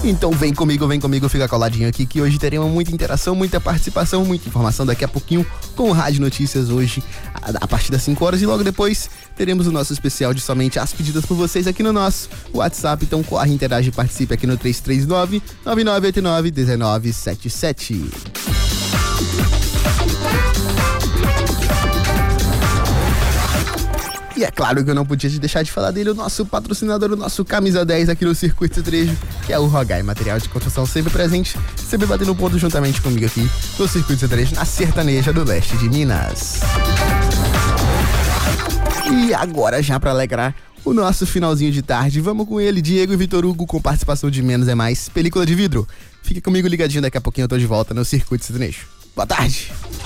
Então vem comigo, fica coladinho aqui que hoje teremos muita interação, muita participação, muita informação daqui a pouquinho com o Rádio Notícias hoje a partir das 5 horas e logo depois teremos o nosso especial de somente as pedidas por vocês aqui no nosso WhatsApp. Então corre, interage e participe aqui no 339-9989-1977. E é claro que eu não podia deixar de falar dele, o nosso patrocinador, o nosso camisa 10 aqui no Circuito Sertanejo, que é o Rogai, material de construção sempre presente, sempre batendo ponto juntamente comigo aqui no Circuito Sertanejo, na Sertaneja do Leste de Minas. E agora, já para alegrar o nosso finalzinho de tarde, vamos com ele, Diego e Vitor Hugo, com participação de Menos é Mais, película de vidro. Fica comigo ligadinho, daqui a pouquinho eu tô de volta no Circuito Sertanejo. Boa tarde!